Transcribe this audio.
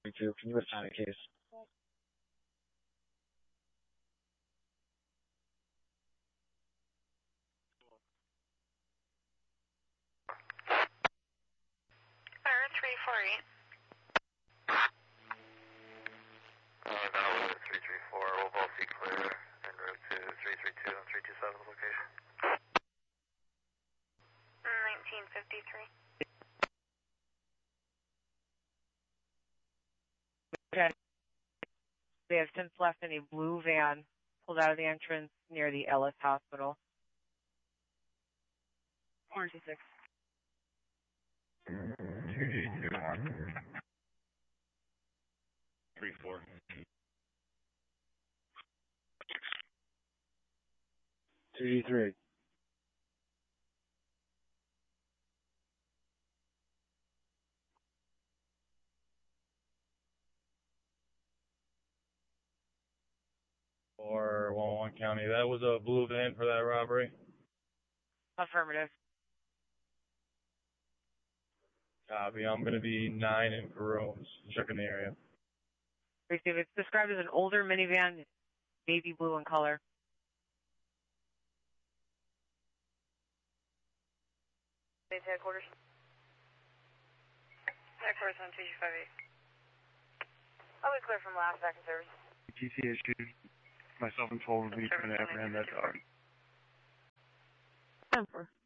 332. Can you assign a case? Fire 348. Valid 334, we'll both be clear en route to 332 and 327 location. 1953. Okay. They have since left in a blue van, pulled out of the entrance near the Ellis Hospital. 426. 34. 283. Or 101 County. That was a blue van for that robbery. Affirmative. Copy. I'm going to be 9 in Peru. Checking the area. Receive. It's described as an older minivan, baby blue in color. Base headquarters. Headquarters on 2258. I'll be clear from last back in service. GC issued. Myself and 12 will be trying to apprehend that dog. 10-4.